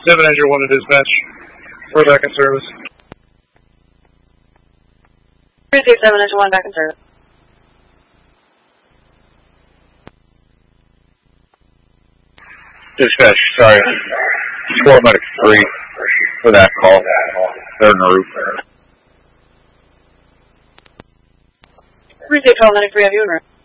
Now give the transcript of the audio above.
7 Engine 1 to dispatch. We're back in service. 367 Engine 1 back in service. Dispatch, sorry. 12 medics 3 for that call. They're in the roof. 312 medic 3, have you in room?